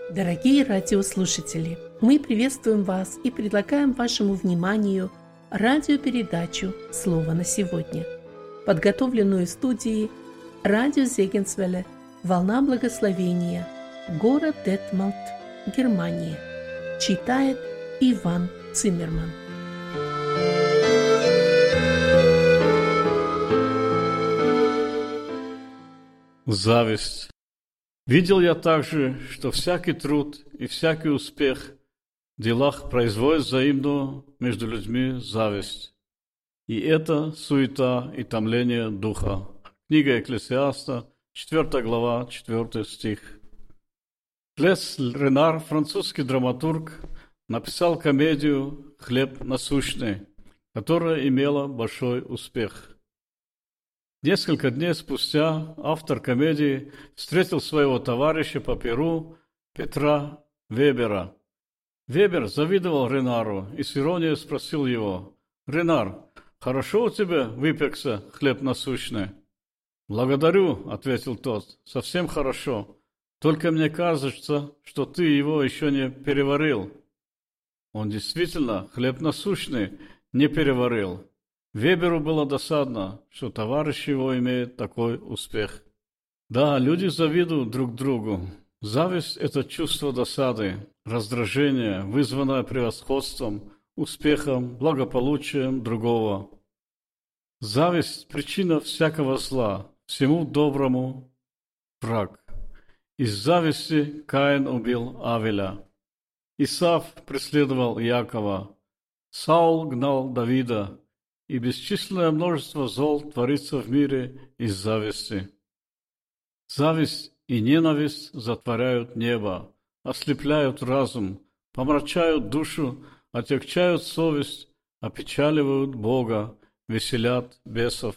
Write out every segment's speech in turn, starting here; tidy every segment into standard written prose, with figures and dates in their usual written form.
Дорогие радиослушатели, мы приветствуем вас и предлагаем вашему вниманию радиопередачу «Слово на сегодня», подготовленную студией радио Зегенсвелле «Волна благословения», город Детмалт, Германия. Читает Иван Циммерман. Зависть. Видел я также, что всякий труд и всякий успех в делах производит взаимную между людьми зависть. И это суета и томление духа. Книга Экклесиаста, 4 глава, 4 стих. Клес Ренар, французский драматург, написал комедию «Хлеб насущный», которая имела большой успех. Несколько дней спустя автор комедии встретил своего товарища по перу Петра Вебера. Вебер завидовал Ренару и с иронией спросил его: «Ренар, хорошо у тебя выпекся хлеб насущный?» «Благодарю», — ответил тот, — «совсем хорошо. Только мне кажется, что ты его еще не переварил». Он действительно хлеб насущный не переварил. Веберу было досадно, что товарищ его имеет такой успех. Да, люди завидуют друг другу. Зависть – это чувство досады, раздражения, вызванное превосходством, успехом, благополучием другого. Зависть – причина всякого зла, всему доброму враг. Из зависти Каин убил Авеля. Исав преследовал Иакова. Саул гнал Давида. И бесчисленное множество зол творится в мире из зависти. Зависть и ненависть затворяют небо, ослепляют разум, помрачают душу, отягчают совесть, опечаливают Бога, веселят бесов.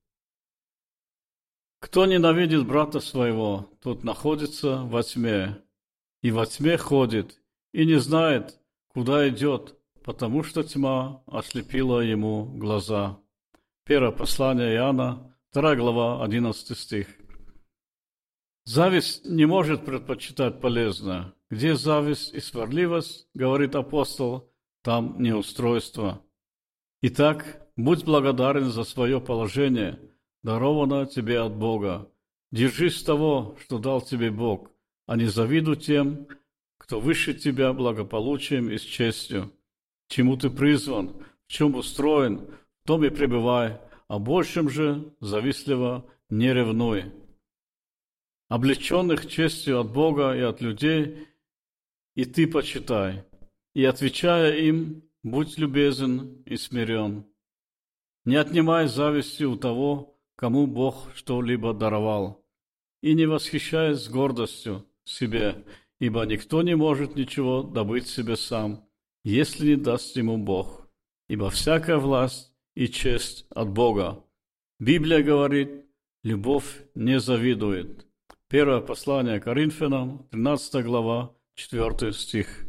Кто ненавидит брата своего, тот находится во тьме, и во тьме ходит, и не знает, куда идет, потому что тьма ослепила ему глаза. Первое послание Иоанна, 2 глава, 11 стих. Зависть не может предпочитать полезное. Где зависть и сварливость, говорит апостол, там неустройство. Итак, будь благодарен за свое положение, дарованное тебе от Бога. Держись того, что дал тебе Бог, а не завидуй тем, кто выше тебя благополучием и с честью. Чему ты призван, в чем устроен, в том и пребывай, о большем же завистливо не ревнуй. Облеченных честью от Бога и от людей и ты почитай, и, отвечая им, будь любезен и смирен. Не отнимай зависти у того, кому Бог что-либо даровал, и не восхищаясь с гордостью себе, ибо никто не может ничего добыть себе сам, если не даст ему Бог, ибо всякая власть и честь от Бога. Библия говорит, любовь не завидует. Первое послание Коринфянам, 13 глава, 4 стих.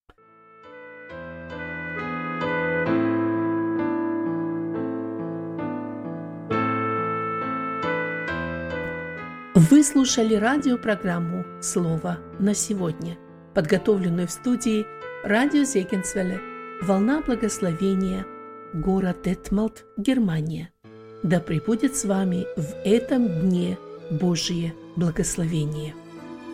Вы слушали радиопрограмму «Слово на сегодня», подготовленную в студии радио Зегенсвелле «Волна благословения», город Детмалт, Германия. Да пребудет с вами в этом дне Божие благословение.